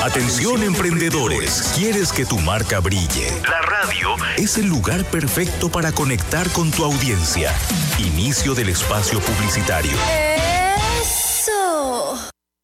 Atención emprendedores, ¿quieres que tu marca brille? La radio es el lugar perfecto para conectar con tu audiencia. Inicio del espacio publicitario.